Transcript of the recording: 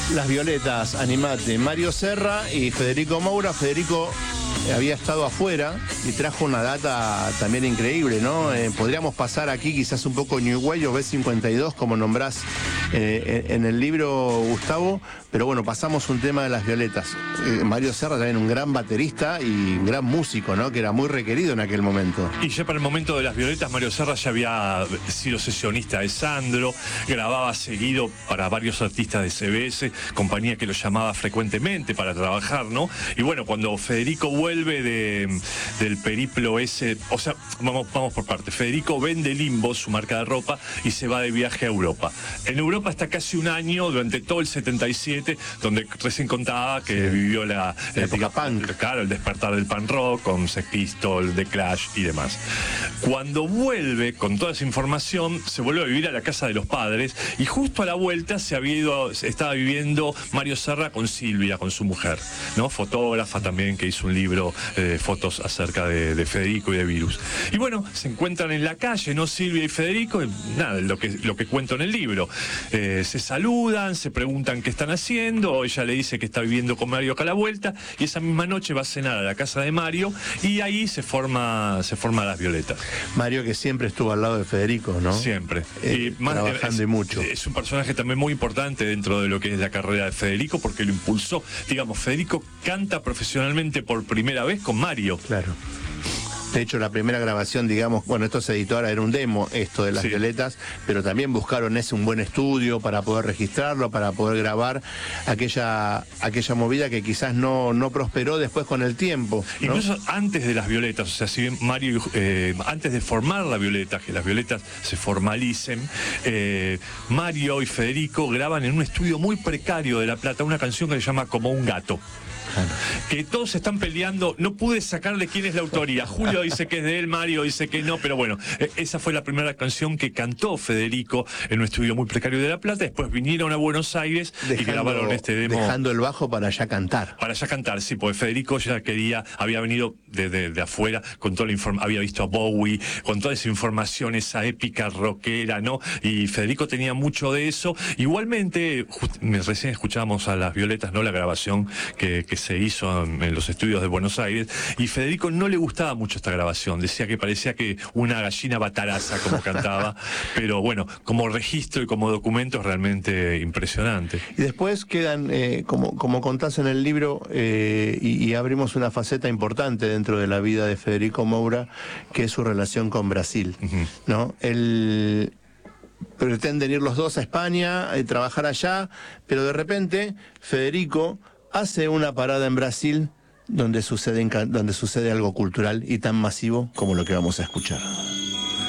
Las Violetas, animate, Mario Serra y Federico Moura. Federico había estado afuera y trajo una data también increíble, ¿no? Podríamos pasar aquí quizás un poco New Way o B52, como nombrás en el libro, Gustavo, pero bueno, pasamos un tema de Las Violetas. Mario Serra también un gran baterista y un gran músico, ¿no? Que era muy requerido en aquel momento. Y ya para el momento de Las Violetas, Mario Serra ya había sido sesionista de Sandro, grababa seguido para varios artistas de CBS, compañía que lo llamaba frecuentemente para trabajar, ¿no? Y bueno, cuando Federico vuelve del periplo ese, o sea, vamos por partes. Federico vende Limbo, su marca de ropa, y se va de viaje a Europa. En Europa está casi un año, durante todo el 77, donde recién contaba que vivió la época punk. Claro, el despertar del punk rock, con Sex Pistols, The Clash y demás. Cuando vuelve con toda esa información, se vuelve a vivir a la casa de los padres, y justo a la vuelta estaba viviendo Mario Serra con Silvia, con su mujer, ¿no? Fotógrafa también, que hizo un libro de fotos acerca de Federico y de Virus. Y bueno, se encuentran en la calle, ¿no? Silvia y Federico, y nada, lo que cuento en el libro. Se saludan, se preguntan qué están haciendo, ella le dice que está viviendo con Mario acá a la vuelta, y esa misma noche va a cenar a la casa de Mario, y ahí se forma Las Violetas. Mario, que siempre estuvo al lado de Federico, ¿no? Siempre. Trabajando y mucho. Es un personaje también muy importante dentro de lo que es la carrera de Federico, porque lo impulsó. Digamos, Federico canta profesionalmente por primera vez con Mario. Claro. De hecho, la primera grabación, digamos, bueno, esto se editó ahora, era un demo, esto de Las Violetas, pero también buscaron un buen estudio para poder registrarlo, para poder grabar aquella movida que quizás no prosperó después con el tiempo, ¿no? Incluso antes de Las Violetas, o sea, si bien Mario, antes de formar Las Violetas, que Las Violetas se formalicen, Mario y Federico graban en un estudio muy precario de La Plata una canción que se llama Como un gato. Que todos se están peleando, no pude sacarle quién es la autoría. Julio dice que es de él, Mario dice que no, pero bueno, esa fue la primera canción que cantó Federico en un estudio muy precario de La Plata. Después vinieron a Buenos Aires y grabaron este demo. Dejando el bajo para ya cantar. Para ya cantar, sí, porque Federico ya había venido de afuera con toda la información, había visto a Bowie, con toda esa información, esa épica rockera, ¿no? Y Federico tenía mucho de eso. Igualmente, recién escuchábamos a Las Violetas, ¿no? La grabación que se hizo en los estudios de Buenos Aires, y Federico no le gustaba mucho esta grabación, decía que parecía que una gallina bataraza como cantaba, pero bueno, como registro y como documento es realmente impresionante. Y después quedan, como contás en el libro, y abrimos una faceta importante dentro de la vida de Federico Moura, que es su relación con Brasil, ¿no? Él pretenden ir los dos a España, trabajar allá, pero de repente Federico hace una parada en Brasil donde sucede algo cultural y tan masivo como lo que vamos a escuchar.